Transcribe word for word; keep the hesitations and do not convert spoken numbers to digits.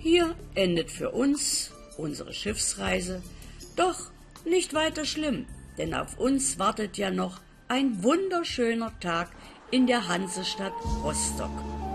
Hier endet für uns unsere Schiffsreise, doch nicht weiter schlimm, denn auf uns wartet ja noch ein wunderschöner Tag in der Hansestadt Rostock.